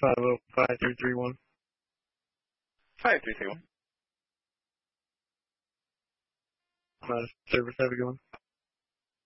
505-331. 5331. I'm out of service. Have a good one.